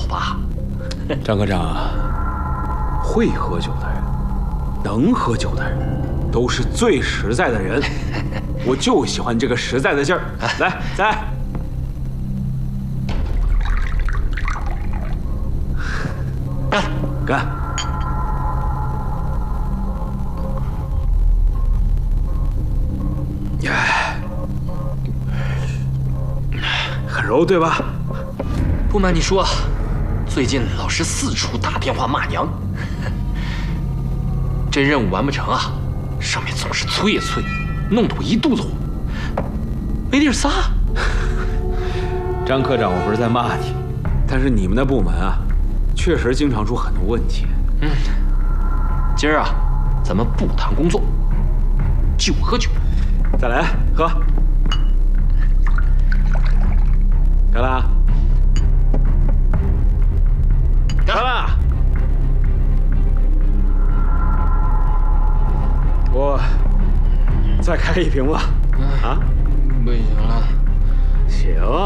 吧。 张科长，会喝酒的人，能喝酒的人，都是最实在的人。我就喜欢这个实在的劲儿。来，再来。 干！ 干！很柔，对吧？ 不瞒你说，最近老是四处打电话骂娘，这任务完不成啊，上面总是催呀催，弄得我一肚子火，没地儿撒。 张科长，我不是在骂你，但是你们的部门啊，确实经常出很多问题。 今儿啊，咱们不谈工作，就喝酒。 再来，喝。干了。干了。我再开一瓶吧。啊？ 不行了。 行。